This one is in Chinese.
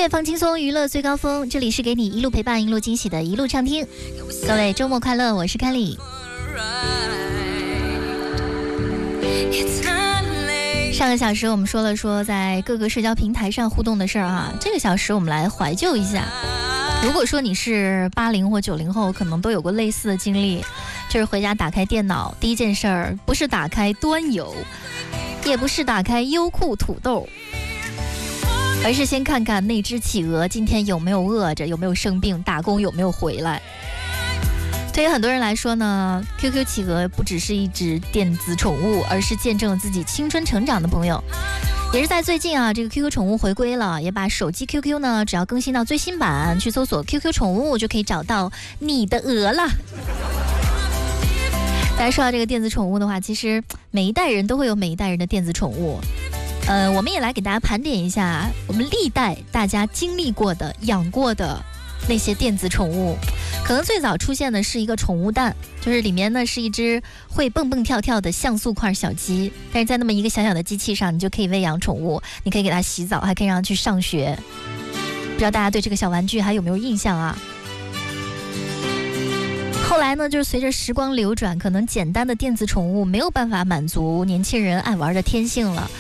乐放轻松，娱乐最高峰，这里是给你一路陪伴一路惊喜的一路畅听。各位周末快乐，我是凯里。上个小时我们说了在各个社交平台上互动的事儿啊，这个小时我们来怀旧一下。如果说你是80或90后，可能都有过类似的经历，就是回家打开电脑，第一件事儿不是打开端游，也不是打开优酷土豆，而是先看看那只企鹅今天有没有饿着，有没有生病，打工有没有回来。对于很多人来说呢， QQ 企鹅不只是一只电子宠物，而是见证了自己青春成长的朋友。也是在最近啊，这个 QQ 宠物回归了，也把手机 QQ 呢，只要更新到最新版，去搜索 QQ 宠物就可以找到你的鹅了。大家说到这个电子宠物的话，其实每一代人都会有每一代人的电子宠物。我们也来给大家盘点一下我们历代大家经历过的、养过的那些电子宠物。可能最早出现的是一个宠物蛋，就是里面呢是一只会蹦蹦跳跳的像素块小鸡，但是在那么一个小小的机器上，你就可以喂养宠物，你可以给它洗澡，还可以让它去上学。不知道大家对这个小玩具还有没有印象啊？后来呢，就是随着时光流转，可能简单的电子宠物没有办法满足年轻人爱玩的天性了，